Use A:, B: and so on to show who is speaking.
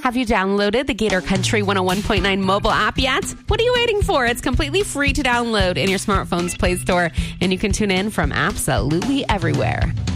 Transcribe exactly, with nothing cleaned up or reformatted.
A: Have you downloaded the Gator Country one oh one point nine mobile app yet? What are you waiting for? It's completely free to download in your smartphone's Play Store, and you can tune in from absolutely everywhere.